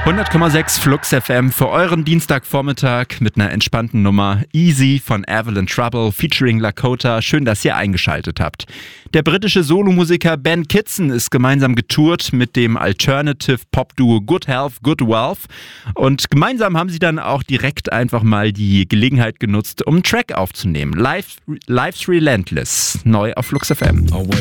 100,6 Flux FM für euren Dienstagvormittag mit einer entspannten Nummer. Easy von Avalon Trouble featuring Lakota. Schön, dass ihr eingeschaltet habt. Der britische Solomusiker Ben Kitson ist gemeinsam getourt mit dem Alternative-Pop-Duo Good Health, Good Wealth. Und gemeinsam haben sie dann auch direkt einfach mal die Gelegenheit genutzt, um einen Track aufzunehmen. Life's Relentless, neu auf Flux FM. I'll wake